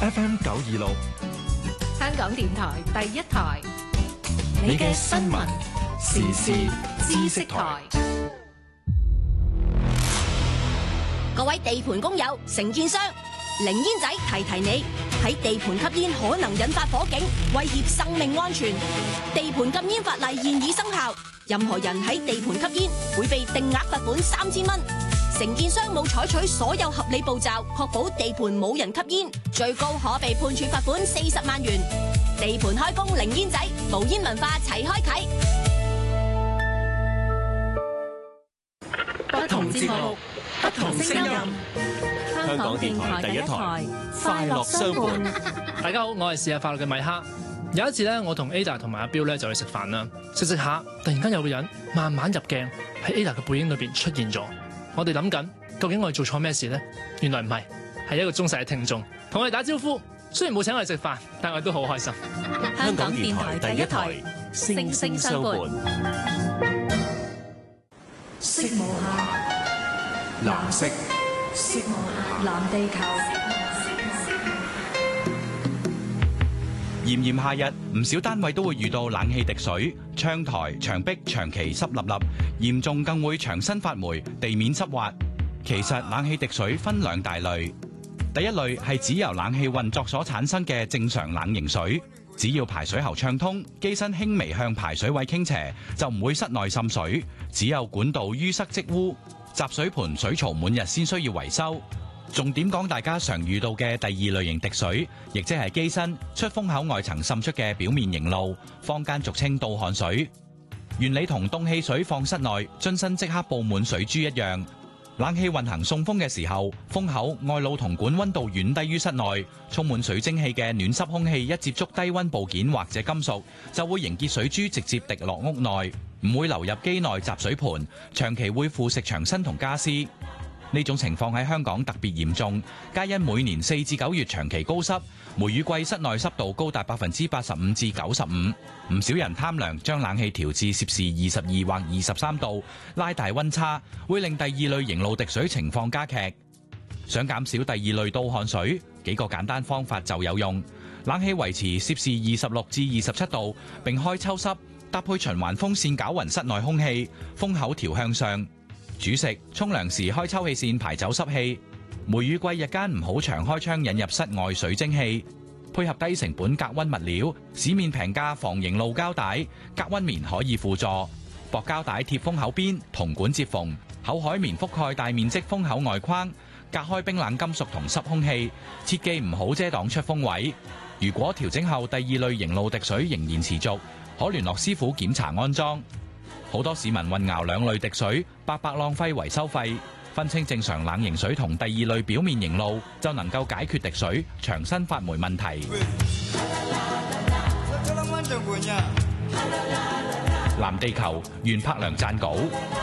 FM 926， 香港電台第一台， 你嘅新聞時事知識台。 各位地盤工友、承建商，零煙仔提你，喺地盤吸煙可能引發火警，威脅生命安全。地盤禁煙法例現已生效，任何人喺地盤吸煙會被定額罰款3000蚊。承建商冇採取所有合理步驟，確保地盤冇人吸煙，最高可被判處罰款40萬元。地盤開工零煙仔，無煙文化齊開啟。 不同節目，不同聲音。香港電台第一台，快樂相伴。 大家好，我係試下法律嘅米哈。有一次咧，我同 Ada 同埋阿彪咧就去食飯啦，食下，突然間有個人慢慢入鏡喺 Ada 嘅背影裏邊出現咗。我哋諗緊，究竟我哋做錯咩事咧？原來唔係，係一個忠實嘅聽眾同我哋打招呼。雖然冇請我哋食飯，但我哋都好開心。 香港電台第一台，聲聲相伴。 色無限， 藍色， 色無限，藍地球。 炎炎夏日，唔少單位都會遇到冷氣滴水、窗台、牆壁長期濕立立，嚴重更會牆身發霉、地面濕滑。其實冷氣滴水分兩大類，第一類係指由冷氣運作所產生嘅正常冷凝水，只要排水喉暢通，機身輕微向排水位傾斜，就唔會室內滲水。只有管道淤塞積污、集水盤水槽滿日先需要維修。重點講大家常遇到嘅第二類型滴水，亦即係機身出風口外層滲出嘅表面凝露，坊間俗稱倒汗水。原理同凍汽水放室內，樽身即刻布滿水珠一樣。冷氣運行送風嘅時候，風口、外露同管溫度遠低於室內，充滿水蒸氣嘅暖濕空氣一接觸低溫部件或者金屬，就會凝結水珠直接滴落屋內，唔會流入機內集水盤，長期會腐蝕牆身同家私。呢種情況喺香港特別嚴重，皆因每年4至9月長期高濕，梅雨季室內濕度高達85%至95%。唔少人貪涼，將冷氣調至攝氏22或23度，拉大溫差，會令第二類凝露滴水情況加劇。想減少第二類倒汗水，幾個簡單方法就有用。冷氣維持攝氏26至27度，並開抽濕，搭配循環風扇攪勻室內空氣，風口調向上。煮食、沖涼時開抽氣扇排走濕氣。梅雨季日間唔好長開窗引入室外水蒸氣。配合低成本隔溫物料，市面平價防凝露膠帶、隔溫棉可以輔助。薄膠帶貼風口邊，銅管接縫，厚海綿覆蓋大面積風口外框，隔開冰冷金屬同濕空氣。切記唔好遮擋出風位。如果調整後第二類凝露滴水仍然持續，可聯絡師傅檢查安裝。好多市民混淆兩類滴水，白白浪費維修費。分清正常冷凝水同第二類表面凝露，就能夠解決滴水、牆身發霉問題。藍地球，袁柏良撰稿。